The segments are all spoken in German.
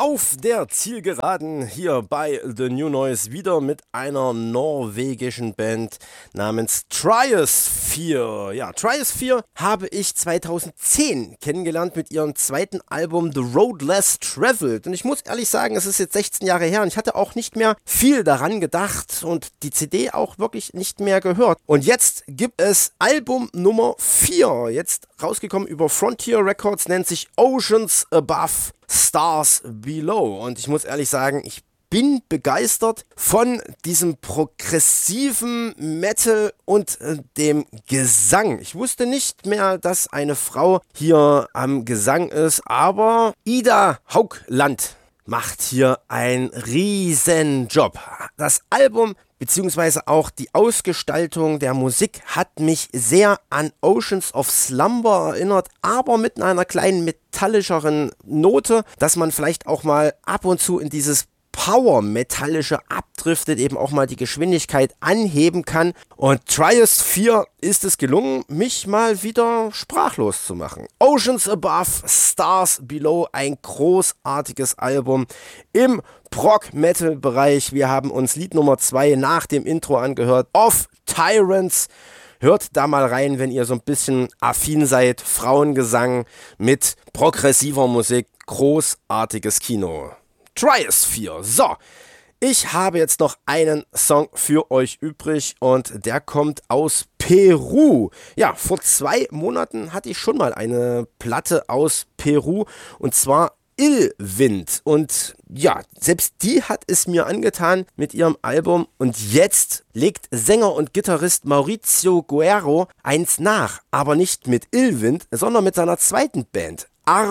Auf der Zielgeraden hier bei The New Noise wieder mit einer norwegischen Band namens Triosphere. Ja, Triosphere habe ich 2010 kennengelernt mit ihrem zweiten Album The Road Less Traveled. Und ich muss ehrlich sagen, es ist jetzt 16 Jahre her und ich hatte auch nicht mehr viel daran gedacht und die CD auch wirklich nicht mehr gehört. Und jetzt gibt es Album Nummer 4, jetzt rausgekommen über Frontier Records, nennt sich Oceans Above, Stars Below. Und ich muss ehrlich sagen, ich bin begeistert von diesem progressiven Metal und dem Gesang. Ich wusste nicht mehr, dass eine Frau hier am Gesang ist, aber Ida Haugland macht hier einen riesen Job. Das Album beziehungsweise auch die Ausgestaltung der Musik hat mich sehr an Oceans of Slumber erinnert, aber mit einer kleinen metallischeren Note, dass man vielleicht auch mal ab und zu in dieses Power-Metallische abdriftet, eben auch mal die Geschwindigkeit anheben kann. Und Triosphere ist es gelungen, mich mal wieder sprachlos zu machen. Oceans Above, Stars Below, ein großartiges Album im Prog-Metal-Bereich. Wir haben uns Lied Nummer 2 nach dem Intro angehört, Of Tyrants. Hört da mal rein, wenn ihr so ein bisschen affin seid. Frauengesang mit progressiver Musik, großartiges Kino. Triosphere. So, ich habe jetzt noch einen Song für euch übrig und der kommt aus Peru. Ja, vor 2 Monaten hatte ich schon mal eine Platte aus Peru und zwar Illwind. Und ja, selbst die hat es mir angetan mit ihrem Album und jetzt legt Sänger und Gitarrist Mauricio Guerrero eins nach, aber nicht mit Illwind, sondern mit seiner zweiten Band,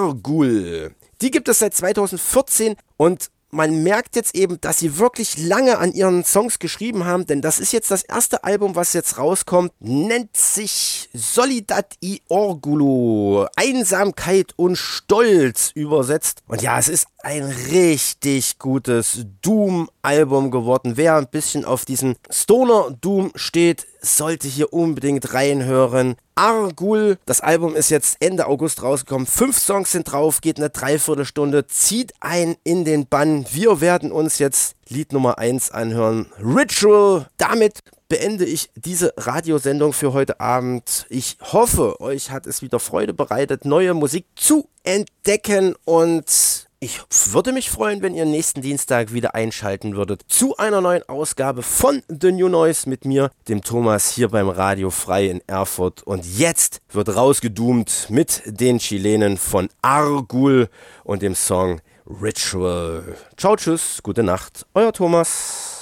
Argul. Die gibt es seit 2014 und man merkt jetzt eben, dass sie wirklich lange an ihren Songs geschrieben haben, denn das ist jetzt das erste Album, was jetzt rauskommt, nennt sich Soledad y Orgullo, Einsamkeit und Stolz übersetzt. Und ja, es ist ein richtig gutes Doom-Album geworden. Wer ein bisschen auf diesen Stoner-Doom steht, sollte hier unbedingt reinhören. Argul, das Album ist jetzt Ende August rausgekommen. 5 Songs sind drauf, geht eine Dreiviertelstunde, zieht ein in den Bann. Wir werden uns jetzt Lied Nummer 1 anhören. Ritual. Damit beende ich diese Radiosendung für heute Abend. Ich hoffe, euch hat es wieder Freude bereitet, neue Musik zu entdecken und ich würde mich freuen, wenn ihr nächsten Dienstag wieder einschalten würdet zu einer neuen Ausgabe von The New Noise mit mir, dem Thomas, hier beim Radio Frei in Erfurt. Und jetzt wird rausgedoomt mit den Chilenen von Argul und dem Song Ritual. Ciao, tschüss, gute Nacht, euer Thomas.